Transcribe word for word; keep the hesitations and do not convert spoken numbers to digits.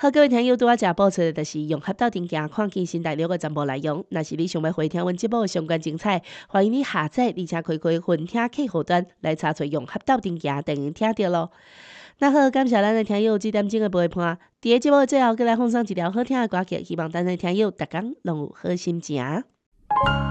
好，各位听友，拄我食播出的就是用合道定行看见新大陆的全部内容。若是你想要回听阮节目的相关精彩，欢迎你下载而且开开分听客户端来查找用合道定行，等于听到咯。那好，感谢咱的听友这点钟的陪伴。伫个节目的最后，再来奉上一条好听的歌曲，希望咱的听友逐工拢有好心情。